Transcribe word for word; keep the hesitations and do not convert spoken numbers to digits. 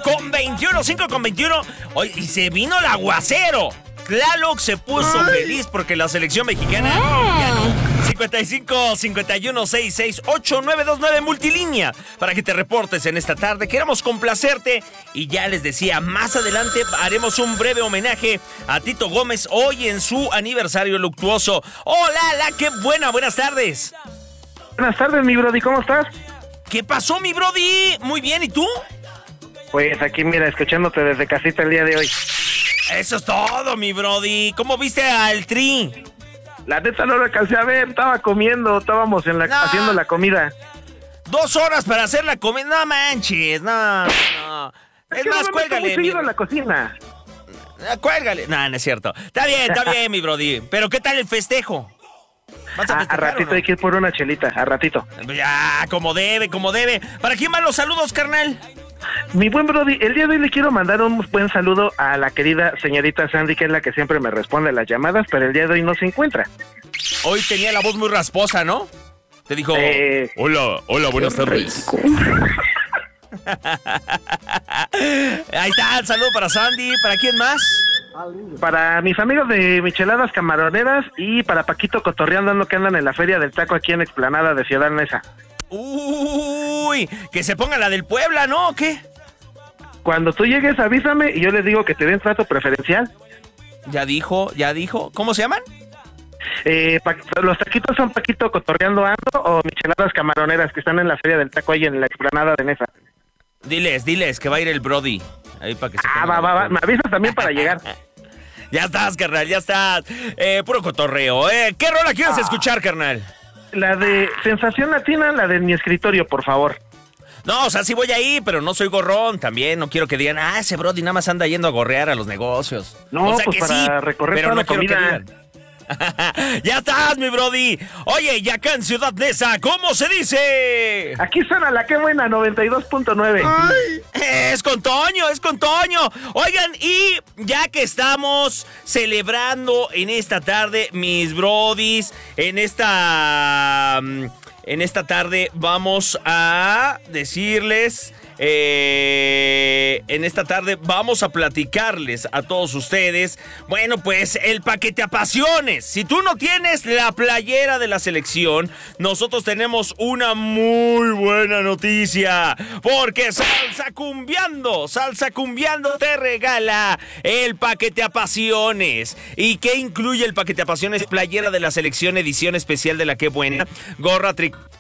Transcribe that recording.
con veintiuno, cinco con veintiuno. Oye, y se vino el aguacero. Tlaloc se puso Ay. feliz porque la selección mexicana ganó. cincuenta y cinco, cincuenta y uno, sesenta y seis, ocho nueve dos nueve multilínea para que te reportes en esta tarde. Queremos complacerte y ya les decía, más adelante haremos un breve homenaje a Tito Gómez hoy en su aniversario luctuoso. Hola, la qué buena, buenas tardes. Buenas tardes, mi brody, ¿cómo estás? ¿Qué pasó, mi brody? Muy bien, ¿y tú? Pues aquí, mira, escuchándote desde casita el día de hoy. Eso es todo, mi brody. ¿Cómo viste al Tri? La neta no lo alcancé a ver, estaba comiendo, estábamos en la, no. haciendo la comida. Dos horas para hacer la comida, no manches, no, no. Es, es más, no cuélgale. Muy en la cocina. Cuélgale. No, no es cierto. Está bien, está bien, mi brody. Pero ¿qué tal el festejo? ¿Vas a, a, a ratito no? Hay que ir por una chelita, a ratito. Ya, como debe, como debe. ¿Para quién van los saludos, carnal? Mi buen brody, el día de hoy le quiero mandar un buen saludo a la querida señorita Sandy, que es la que siempre me responde a las llamadas, pero el día de hoy no se encuentra. Hoy tenía la voz muy rasposa, ¿no? Te dijo, eh, hola, hola, buenas tardes. Ahí está, el saludo para Sandy. ¿Para quién más? Para mis amigos de Micheladas Camaroneras y para Paquito Cotorreando, lo que andan en la Feria del Taco aquí en Explanada de Ciudad Neza. Uy, que se ponga la del Puebla, ¿no? ¿O qué? Cuando tú llegues, avísame y yo les digo que te den trato preferencial. Ya dijo, ya dijo. ¿Cómo se llaman? Eh, pa- los taquitos son Paquito Cotorreando Ando o Micheladas Camaroneras, que están en la Feria del Taco ahí en la Explanada de Neza. Diles, diles que va a ir el Brody. Ahí para que se ah, va, va, va. Me avisas también para llegar. Ya estás, carnal, ya estás. Eh, puro cotorreo, ¿eh? ¿Qué rola quieres ah. escuchar, carnal? La de Sensación Latina, la de Mi Escritorio, por favor. No, o sea, sí voy ahí, pero no soy gorrón también. No quiero que digan, ah, ese Brody nada más anda yendo a gorrear a los negocios. No, o sea pues que para sí, recorrer pero toda no la quiero comida. que digan. Ya estás, mi Brody. Oye, y acá en Ciudad Neza, ¿cómo se dice? Aquí suena la que buena, noventa y dos punto nueve. Es con Toño, es con Toño. Oigan, y ya que estamos celebrando en esta tarde, mis Brodis, en esta... En esta tarde vamos a decirles... Eh, en esta tarde vamos a platicarles a todos ustedes, bueno, pues el paquete apasiones. Si tú no tienes la playera de la selección, nosotros tenemos una muy buena noticia, porque Salsa Cumbiando, Salsa Cumbiando te regala el paquete apasiones. ¿Y qué incluye el paquete apasiones? Playera de la selección, edición especial de la Qué Buena, gorra tri